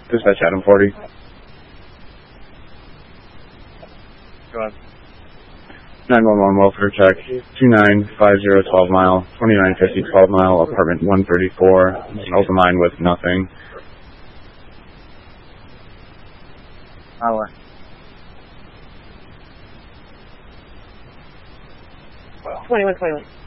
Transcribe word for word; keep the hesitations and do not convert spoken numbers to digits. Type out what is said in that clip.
Dispatch Adam forty. Go on. nine one one welfare check, two nine five zero twelve mile, twenty-nine fifty twelve mile, apartment one thirty-four, an open line with nothing. Hour. twenty-one twenty-one.